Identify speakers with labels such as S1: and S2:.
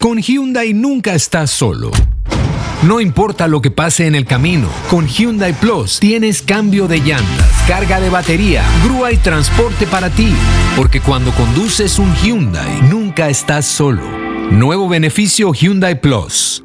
S1: Con Hyundai nunca estás solo. No importa lo que pase en el camino, con Hyundai Plus tienes cambio de llantas, carga de batería, grúa y transporte para ti. Porque cuando conduces un Hyundai, nunca estás solo. Nuevo beneficio Hyundai Plus.